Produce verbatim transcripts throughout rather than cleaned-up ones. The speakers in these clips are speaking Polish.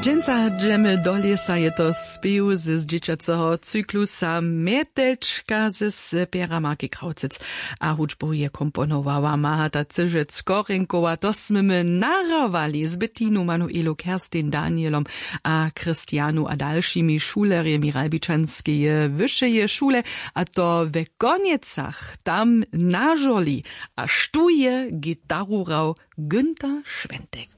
Dżęca dżemy do lesa je to spiew z dzieciacego cyklusa Meteczka z Piera Marki Kraucic. A hudźbu je komponowała Mahata Cyżec-Korenkowa. To smymy narawali z Bettinu Manuelu Kerstin Danielom a Krystianu a dalszymi szulerjemi Rajbičanskeje wyższeje szule, a to w Koniecach tam na żoli, a sztuje gitarurał Günther Schwentek.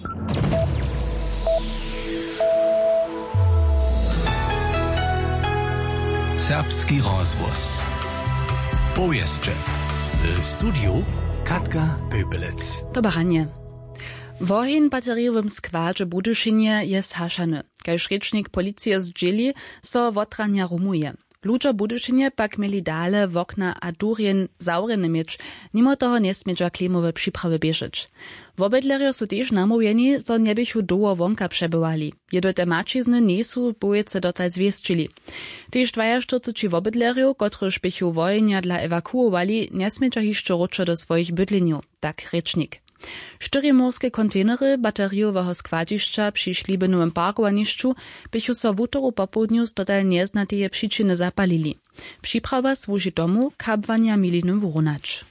Serbski rozwóz. Powieszcze. W studiu Katka Pöpelec. To baranie. Wohin bateriowym składze Budyšinie jest haszany. Kaž rečnik policije zdźeli, so wotrania rumuje. Ludzie Budyšinie pak mieli dale w okna a durjen zaurene mieć, mimo toho nesmiedźa klimowe przyprawy bieżeć. Wobydlerio su też namówieni, so niebychu doło wonka przebywali. Jedo te mačizny niesu bojece dotaj zwieszczyli. Też dwadzieścia wobydlerio, kotryż bychu wojenia dla ewakuowali, nesmiedźa jeszcze ruczo do swoich bydleniów, tak rečnik. Cztery morskie kontenery bateriowego składziszcza przy ślibenowym parkowaniszczu bychu so w utoru popołudniu z total nieznateje przyczyny zapalili. Przyprawa służy domu, kabwania miliny wyrównać.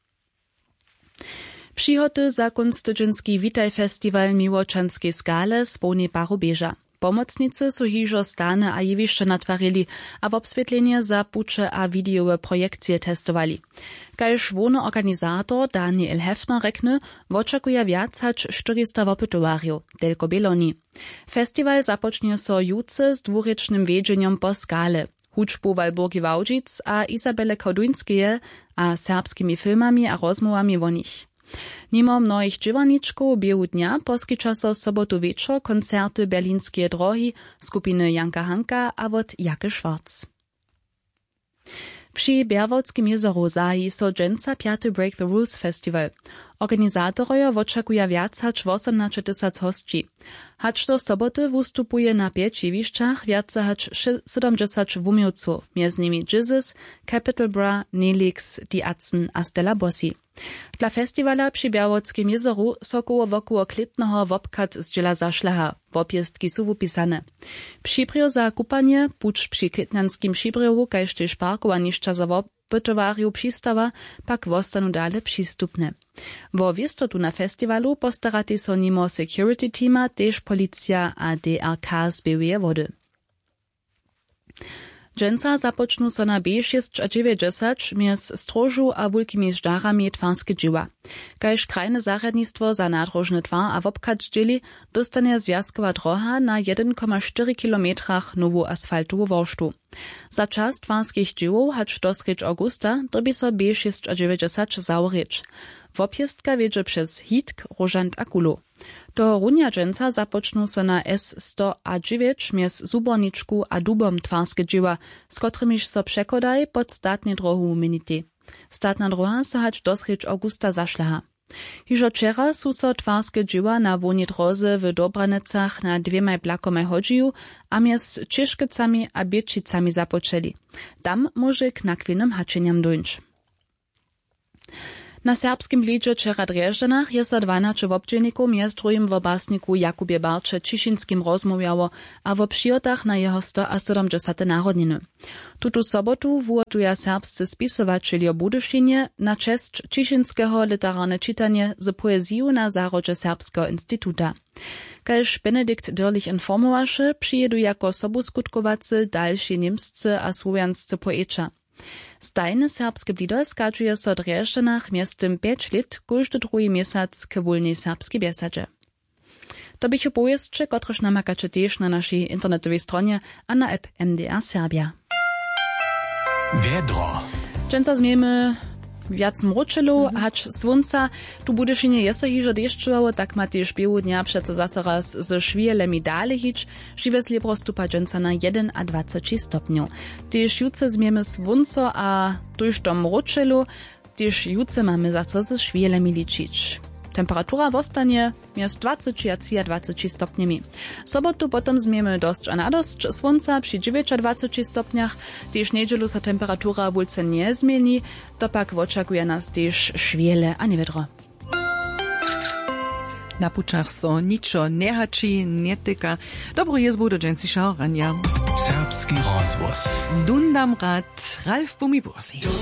Przychoty za kunstydźenski Witaj Festiwal Miłoczanskiej Skale spełni paru bieża. Pomocnicy su hižo stane a jewišće natwarili, a w obswietlenie za pucze a videowe projekcje testowali. Kaž wone organizator Daniel Hefner rekne, oczekuje wiac hač czterysta wopytowarjów, tylko Bieloni. Festiwal zapocznie so juce z dwurycznym wiedzeniem po skale. Hudźbu Walburgi Wałdzic a Izabele Koduńskie a serbskimi filmami a rozmowami o nich. Mimo mnohich dźěłaničków biehu dnia poskicza so sobotu wieczor koncerty Berlinskie drogi skupiny Janka Hanka a wot Jake Schwarz. Przy Bjerwodskim jezoru zahi so dżęca piaty Break the Rules Festival. Organizatorojo oczekuje wiac hač osiemnaście tysięcy hostci. Hač do soboty wystupuje na pięć jewišćach wiace hač siedemdziesiąt wumiłców, między nimi Jesus, Capital Bra, Nelix, Die Atzen a Stella Bossi. Dla festiwala przy Bjerwodskim jezoru so koło wokoło klitnego wopkat zdźela zašleha, wopiestki su wupisane. Přibrio za kupanie, pucz przy klitnanskim Přibriowu, kaž tež parkowanišća za wopytowarju přistawa, pak wostanu dale přistupne. Wo wiestotu na festiwalu postarati so nimo security teama, tež policja a D R K zběhuje wody. Dżęca započnu so na B sześć dziewięćdziesiąt mjez strožu a wulkimi ždarami twarskie dźěła. Kaž krajne zarjadnictwo za nadrožny twar a wopkat zdźěli, dostanie związkowa droha na jeden przecinek cztery kilometrach nowu asfaltowu worštu. Za czas twarskich dźěłów hač dosrěč augusta dobi so B sześć dziewięćdziesiąt zaurěč. Wopjestka wiedzie przez Hitk, Rožant a Kulo. To runia dżęca započnu so na S sto dziewięć mjez Zuborničku a Dubom twarskie dźěła, z kotrymiž so překodaj pod statnie drohu minity. Statna droha so hač dosrěč augusta zašleha. Hižo včera su so twarskie dźěła na woni droze w Dobranecach na dwemaj blakomaj hodžiju a mjez Češkecami a Běčicami započeli. Tam może k nakwinym hačenjam dojść. Na serbskim blidzie wczera Drježdżanach je so dwanaście wobdźělników mjez drugim w obasniku Jakubie Barcze Čišinskim rozmawiało, a w przyjotach na jeho sto siedemdziesiąte narodniny. Tutu sobotu wuotuja serbscy spisowačeljo Budyšinie na čest Čišinského literarne čitanie z poeziju na zarodźe Serbskiego Instituta. Kaž Benedikt Dörlich informowaše, przyjedu jako sobuskutkowacy dalsi niemscy a słowianscy poeča. Stajne serbskie blido skadžuje so Drježdżanach miestem pięć lat, każdy drugi miesiąc k wolnej serbskiej biesadze. To bychu powieszcze, kotreż namakacie też na naszej internetowej stronie a na app M D R Serbia. Wiedro. Dżęca zmiemy wiac mručelu, mm-hmm. hač svunca, tu Budyšinie je so hižo deščovało, tak ma tež biehu dnia přece zase raz ze švijelemi dale hič, žive slibro stupa dżęca na jeden a dwadzieścia stopniu. Tež juce zmiemy svunco a tuž to mručelu, tež juce mamy zase ze švijelemi ličić. Temperatura wostanie między dwadzieścia a dwadzieścia stopniami. Sobotu potom zmiemy dość a nadość słońca przy dziewiętnastu stopniach. Też niedzielu sa temperatura wulce nie zmieni, to pak oczekuje nas też szwiele a niewiadro. Na pučach so ničo nehači, netyka. Dobro jezbu do džencišaho ranja. Serbski rozvoz. Dundam rad Ralf Bumibursi.